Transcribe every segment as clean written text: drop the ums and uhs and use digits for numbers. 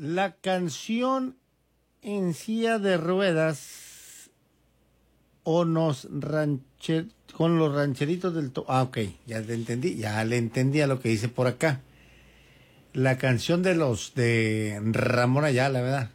La canción en silla de ruedas o con los rancheritos del... ok, ya le entendí a lo que dice por acá. La canción de Ramón Ayala, ¿verdad?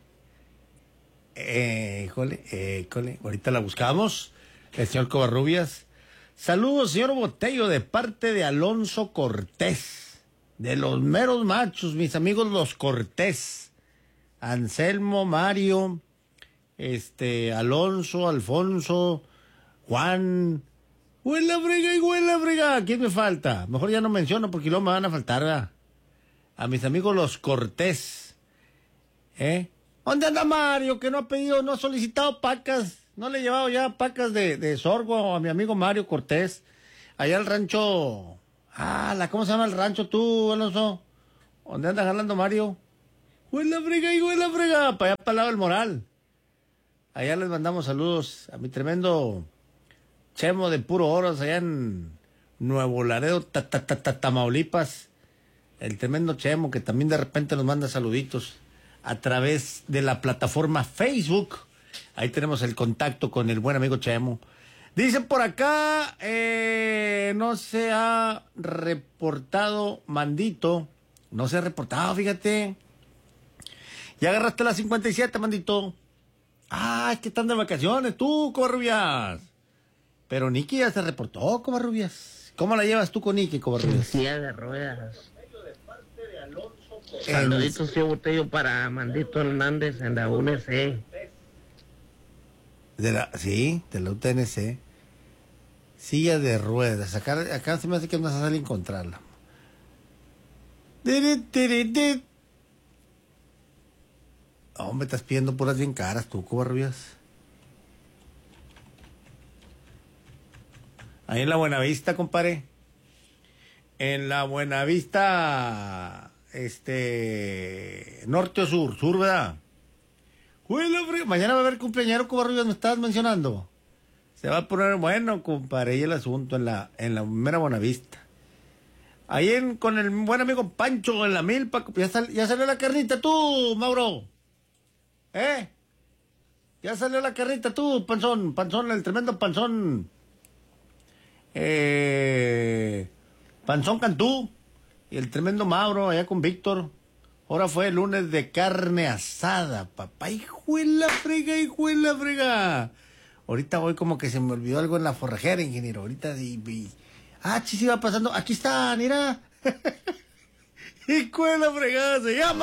Híjole, ahorita la buscamos. El señor Covarrubias. Saludos, señor Botello, de parte de Alonso Cortés. De los meros machos, mis amigos los Cortés. Anselmo, Mario, Alonso, Alfonso, Juan. ¡Huela brega y huela brega! ¿Quién me falta? Mejor ya no menciono porque luego me van a faltar, ¿verdad? A mis amigos los Cortés. ¿Dónde anda Mario? Que no ha solicitado pacas. No le he llevado ya pacas de sorgo a mi amigo Mario Cortés. Allá al rancho. ¿Cómo se llama el rancho tú, Alonso? ¿Dónde anda jalando Mario? ¡Huela brega y huela brega! Para allá, para el lado del Moral. Allá les mandamos saludos a mi tremendo Chemo de puro oros allá en Nuevo Laredo, Tamaulipas. El tremendo Chemo que también de repente nos manda saluditos a través de la plataforma Facebook. Ahí tenemos el contacto con el buen amigo Chemo. Dicen por acá, no se ha reportado Mandito. No se ha reportado, fíjate. Ya agarraste la 57, Mandito. Es que están de vacaciones tú, Covarrubias. Pero Nicky ya se reportó, Covarrubias. ¿Cómo la llevas tú con Nicky, Covarrubias? Silla de ruedas. Saluditos, tío Botello, para Mandito Hernández en la UNC. De la UTNC. Silla de ruedas. Acá se me hace que no vas a salir a encontrarla. Me estás pidiendo puras bien caras tú, Covarrubias. Ahí en la Buenavista, compadre. En la Buenavista, norte o sur, ¿verdad? Mañana va a haber cumpleañero, Covarrubias, me estabas mencionando. Se va a poner bueno, compadre, y el asunto en la mera Buenavista. Ahí con el buen amigo Pancho en la milpa, ya salió la carnita tú, Mauro. Ya salió la carnita tú, panzón, el tremendo panzón. Panzón Cantú y el tremendo Mauro allá con Víctor. Ahora fue el lunes de carne asada, papá. Hijo de la frega. Ahorita voy como que se me olvidó algo en la forrajera, ingeniero. Ahorita sí va pasando. Aquí está, mira. Hijo de la fregada, se llama